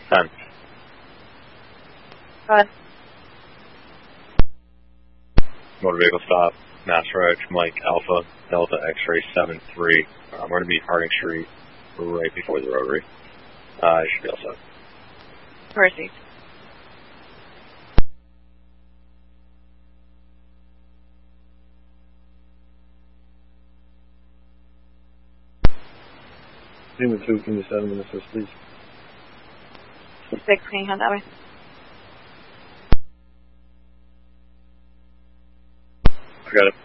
10. Go ahead. Motor vehicle stop, Mass Roach, Mike Alpha, Delta X-ray 73. We're going to be Harding Street right before the rotary. You should be all set. Received. Zuma 2, can you 7 minutes, please? 6, can you head that way? I got it.